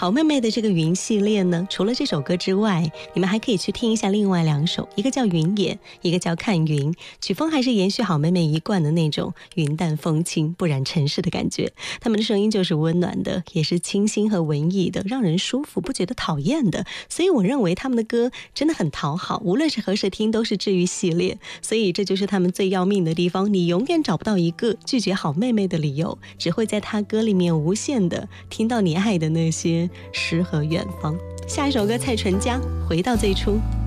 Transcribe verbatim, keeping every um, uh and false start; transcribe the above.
好妹妹的这个云系列呢，除了这首歌之外，你们还可以去听一下另外两首，一个叫云眼，一个叫看云，曲风还是延续好妹妹一贯的那种云淡风轻不染尘世的感觉，他们的声音就是温暖的，也是清新和文艺的，让人舒服不觉得讨厌的，所以我认为他们的歌真的很讨好，无论是何时听都是治愈系列，所以这就是他们最要命的地方，你永远找不到一个拒绝好妹妹的理由，只会在他歌里面无限的听到你爱的那些诗和远方。下一首歌蔡淳佳，回到最初。